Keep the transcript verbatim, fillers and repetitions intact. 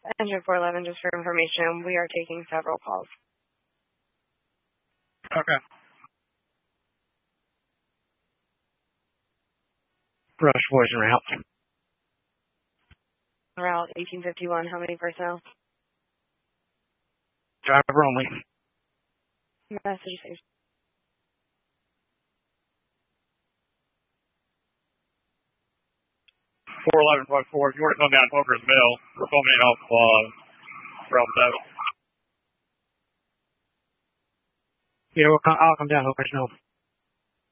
Engine four eleven, just for information, we are taking several calls. Okay. Rush voice and route. Route eighteen fifty-one, how many personnel? Driver only. Message. four eleven point four, if you want to come down Poker's Mill, we're coming off uh, Route seven. Yeah, we'll come, I'll come down Poker's Mill.